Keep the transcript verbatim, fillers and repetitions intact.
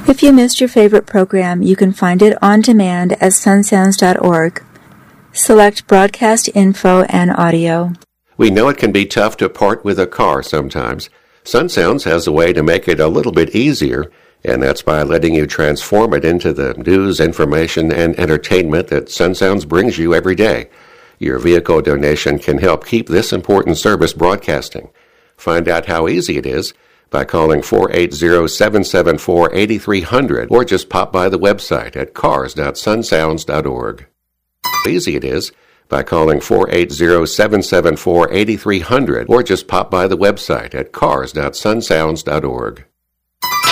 If you missed your favorite program, you can find it on demand at sun sounds dot org. Select Broadcast Info and Audio. We know it can be tough to part with a car sometimes. Sun Sounds has a way to make it a little bit easier, and that's by letting you transform it into the news, information, and entertainment that Sun Sounds brings you every day. Your vehicle donation can help keep this important service broadcasting. Find out how easy it is by calling four eight zero, seven seven four, eight three zero zero or just pop by the website at cars dot sun sounds dot org. Easy it is by calling four eight zero, seven seven four, eight three zero zero or just pop by the website at cars dot sun sounds dot org.